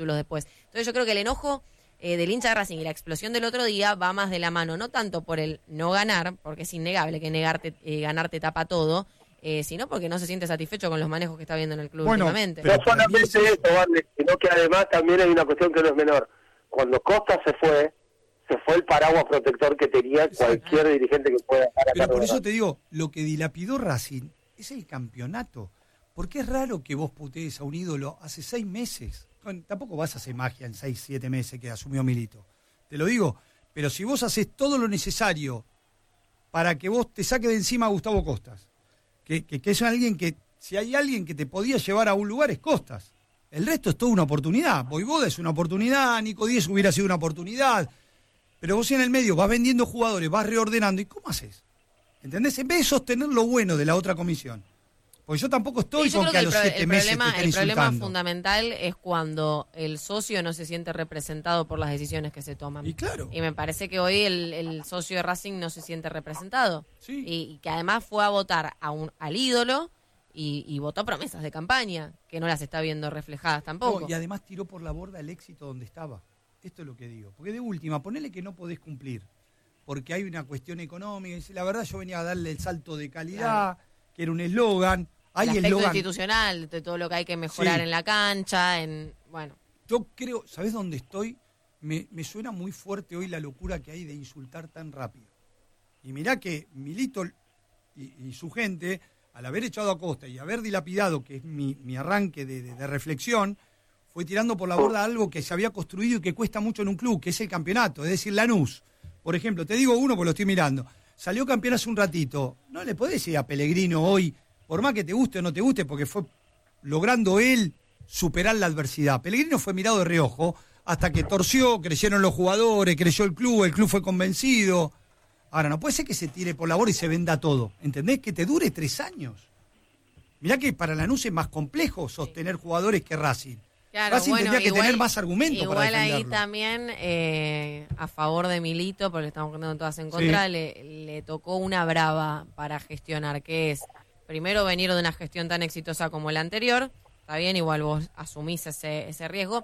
títulos después. Entonces yo creo que el enojo del hincha de Racing y la explosión del otro día va más de la mano, no tanto por el no ganar, porque es innegable que ganar te tapa todo, sino porque no se siente satisfecho con los manejos que está viendo en el club últimamente. No solamente eso, Barney, sino que además también hay una cuestión que no es menor. Cuando Costa se fue el paraguas protector que tenía cualquier dirigente que pueda estar acá. Pero por eso te digo, lo que dilapidó Racing es el campeonato. Porque es raro que vos putees a un ídolo hace 6 meses. Bueno, tampoco vas a hacer magia en 6, 7 meses que asumió Milito. Te lo digo. Pero si vos haces todo lo necesario para que vos te saques de encima a Gustavo Costas, que es alguien que, si hay alguien que te podía llevar a un lugar, es Costas. El resto es toda una oportunidad. Vojvoda es una oportunidad, Nico Díez hubiera sido una oportunidad. Pero vos en el medio vas vendiendo jugadores, vas reordenando. ¿Y cómo haces? ¿Entendés? En vez de sostener lo bueno de la otra comisión. Porque yo tampoco estoy con que a los 7 meses te estén insultando. El problema fundamental es cuando el socio no se siente representado por las decisiones que se toman. Y claro. Y me parece que hoy el socio de Racing no se siente representado. Sí. Y que además fue a votar al ídolo y votó promesas de campaña, que no las está viendo reflejadas tampoco. No, y además tiró por la borda el éxito donde estaba. Esto es lo que digo. Porque de última, ponele que no podés cumplir, porque hay una cuestión económica. Y la verdad yo venía a darle el salto de calidad, que era un eslogan. El aspecto institucional, de todo lo que hay que mejorar en la cancha, bueno. Yo creo, ¿sabés dónde estoy? Me suena muy fuerte hoy la locura que hay de insultar tan rápido. Y mirá que Milito y su gente, al haber echado a Costa y haber dilapidado, que es mi arranque de reflexión, fue tirando por la borda algo que se había construido y que cuesta mucho en un club, que es el campeonato, es decir, Lanús. Por ejemplo, te digo uno porque lo estoy mirando. Salió campeón hace un ratito. No le podés decir a Pellegrino hoy, por más que te guste o no te guste, porque fue logrando él superar la adversidad. Pellegrino fue mirado de reojo hasta que torció, crecieron los jugadores, creció el club fue convencido. Ahora, no puede ser que se tire por la borda y se venda todo. ¿Entendés? Que te dure 3 años. Mirá que para Lanús es más complejo sostener jugadores que Racing. Claro, Racing tendría que tener más argumentos para defenderlo. Igual ahí también, a favor de Milito, porque estamos contando todas en contra, le tocó una brava para gestionar, que es, primero, venir de una gestión tan exitosa como la anterior, está bien, igual vos asumís ese riesgo,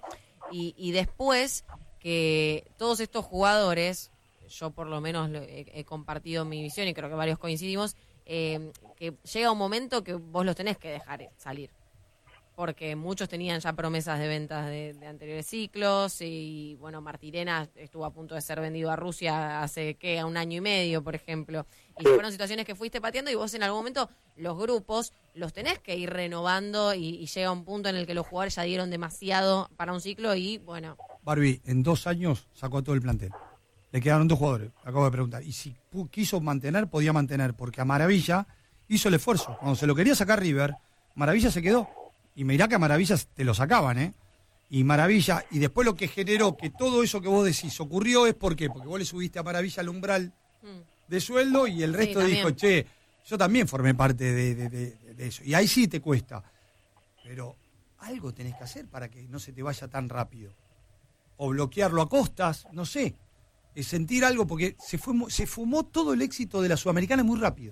y después que todos estos jugadores, yo por lo menos he compartido mi visión y creo que varios coincidimos, que llega un momento que vos los tenés que dejar salir. Porque muchos tenían ya promesas de ventas de anteriores ciclos y, bueno, Martirena estuvo a punto de ser vendido a Rusia hace, a 1 año y medio, por ejemplo. Y fueron situaciones que fuiste pateando y vos en algún momento los grupos los tenés que ir renovando y llega un punto en el que los jugadores ya dieron demasiado para un ciclo y, bueno. Barbie, en 2 años sacó a todo el plantel. Le quedaron 2 jugadores, acabo de preguntar. Y si quiso mantener, podía mantener, porque a Maravilla hizo el esfuerzo. Cuando se lo quería sacar River, Maravilla se quedó. Y mirá que a Maravillas te lo sacaban, ¿eh? Y Maravilla, y después lo que generó que todo eso que vos decís ocurrió es ¿por qué? Porque vos le subiste a Maravilla al umbral de sueldo y el resto dijo, che, yo también formé parte de eso. Y ahí sí te cuesta. Pero algo tenés que hacer para que no se te vaya tan rápido. O bloquearlo a Costas, no sé. Es sentir algo, porque se fumó todo el éxito de la Sudamericana muy rápido.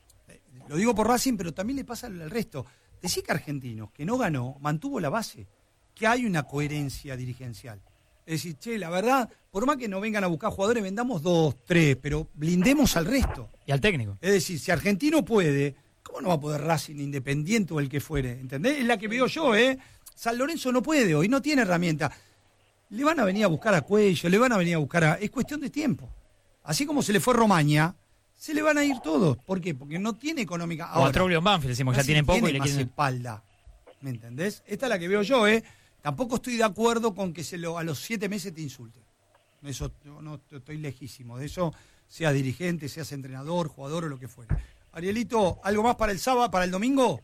Lo digo por Racing, pero también le pasa al resto. Decí que Argentinos, que no ganó, mantuvo la base, que hay una coherencia dirigencial. Es decir, che, la verdad, por más que no vengan a buscar jugadores, vendamos 2, 3, pero blindemos al resto. Y al técnico. Es decir, si Argentino puede, ¿cómo no va a poder Racing, Independiente o el que fuere? ¿Entendés? Es la que veo yo, ¿eh? San Lorenzo no puede hoy, no tiene herramienta. Le van a venir a buscar a Cuello, le van a venir a buscar a... Es cuestión de tiempo. Así como se le fue Romaña, se le van a ir todos. ¿Por qué? Porque no tiene económica. Ahora, o a Troglio Banfield, decimos, ya tienen poco tiene y le más quieren... espalda. ¿Me entendés? Esta es la que veo yo, ¿eh? Tampoco estoy de acuerdo con que a los 7 meses te insulte. Eso no estoy lejísimo. De eso, seas dirigente, seas entrenador, jugador o lo que fuera. Arielito, ¿algo más para el sábado, para el domingo?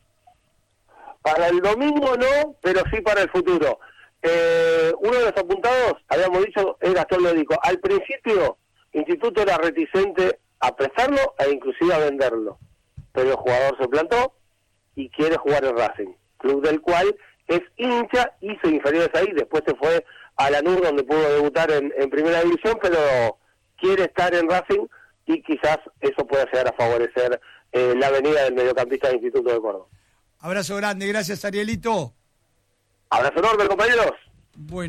Para el domingo no, pero sí para el futuro. Uno de los apuntados, habíamos dicho, es Gastón Lodico. Al principio, Instituto era reticente a prestarlo e inclusive a venderlo. Pero el jugador se plantó y quiere jugar en Racing, club del cual es hincha, hizo inferiores ahí, después se fue a Lanús donde pudo debutar en primera división, pero quiere estar en Racing y quizás eso pueda llegar a favorecer la venida del mediocampista del Instituto de Córdoba. Abrazo grande, gracias Arielito. Abrazo enorme, compañeros. Bueno.